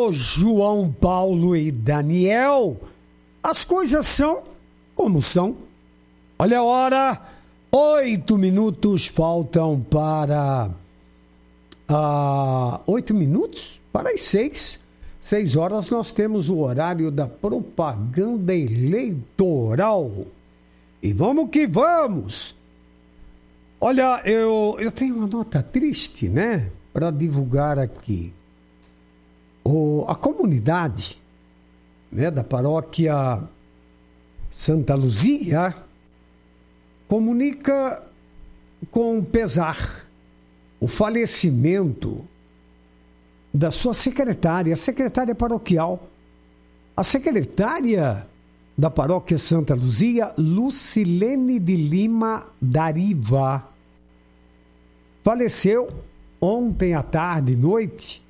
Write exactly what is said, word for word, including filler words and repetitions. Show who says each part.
Speaker 1: Ô João Paulo e Daniel, as coisas são como são. Olha a hora, oito minutos faltam para... Ah, oito minutos? Para as seis. Seis horas nós temos o horário da propaganda eleitoral. E vamos que vamos! Olha, eu, eu tenho uma nota triste, né? Para divulgar aqui. O, a comunidade, né, da paróquia Santa Luzia comunica com pesar o falecimento da sua secretária, a secretária paroquial, a secretária da paróquia Santa Luzia, Lucilene de Lima Dariva. Faleceu ontem à tarde e noite